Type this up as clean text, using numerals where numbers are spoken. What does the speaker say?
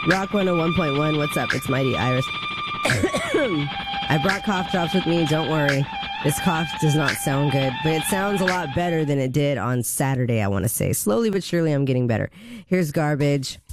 Rock 101.1, what's up? It's Mighty Iris. I brought cough drops with me, don't worry. This cough does not sound good, but it sounds a lot better than it did on Saturday, I want to say. Slowly but surely, I'm getting better. Here's Garbage.